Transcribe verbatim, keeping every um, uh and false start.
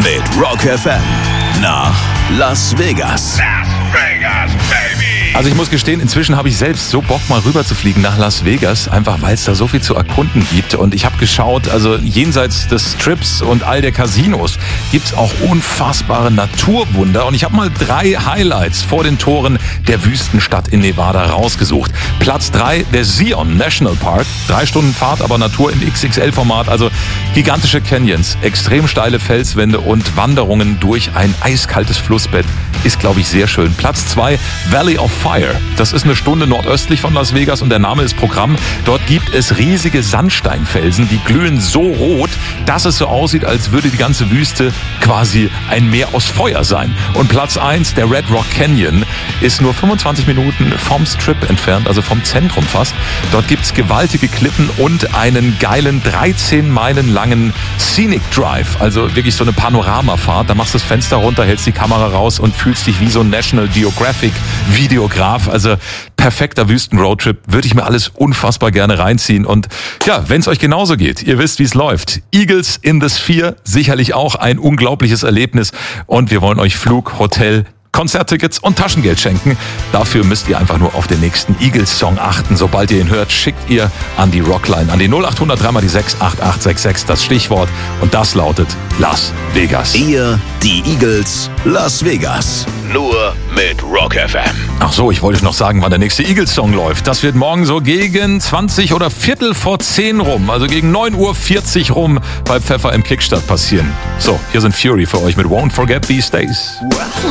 mit Rock F M nach Las Vegas. Las Vegas, baby! Also ich muss gestehen, inzwischen habe ich selbst so Bock, mal rüber zu fliegen nach Las Vegas, einfach weil es da so viel zu erkunden gibt. Und ich habe geschaut, also jenseits des Strips und all der Casinos gibt's auch unfassbare Naturwunder. Und ich habe mal drei Highlights vor den Toren der Wüstenstadt in Nevada rausgesucht. Platz drei, der Zion National Park. Drei Stunden Fahrt, aber Natur im X X L-Format. Also gigantische Canyons, extrem steile Felswände und Wanderungen durch ein eiskaltes Flussbett ist, glaube ich, sehr schön. Platz zwei, Valley of Fire. Das ist eine Stunde nordöstlich von Las Vegas und der Name ist Programm. Dort gibt es riesige Sandsteinfelsen, die glühen so rot, dass es so aussieht, als würde die ganze Wüste quasi ein Meer aus Feuer sein. Und Platz eins, der Red Rock Canyon, ist nur fünfundzwanzig Minuten vom Strip entfernt, also vom Zentrum fast. Dort gibt es gewaltige Klippen und einen geilen dreizehn Meilen langen Scenic Drive, also wirklich so eine Panoramafahrt. Da machst du das Fenster runter, hältst die Kamera raus und fühlst dich wie so ein National Geographic Videograf. Also perfekter Wüsten-Roadtrip, würde ich mir alles unfassbar gerne reinziehen. Und ja, wenn es euch genauso geht, ihr wisst, wie es läuft. Eagles in the Sphere, sicherlich auch ein unglaubliches Erlebnis. Und wir wollen euch Flug, Hotel, Konzerttickets und Taschengeld schenken. Dafür müsst ihr einfach nur auf den nächsten Eagles-Song achten. Sobald ihr ihn hört, schickt ihr an die Rockline, an die null acht hundert drei mal die sechs acht acht sechs sechs das Stichwort. Und das lautet Las Vegas. Ihr, die Eagles, Las Vegas. Nur mit Rock F M. Ach so, ich wollte noch sagen, wann der nächste Eagles-Song läuft. Das wird morgen so gegen zwanzig oder Viertel vor zehn rum, also gegen neun Uhr vierzig rum bei Pfeffer im Kickstart passieren. So, hier sind Fury für euch mit Won't Forget These Days.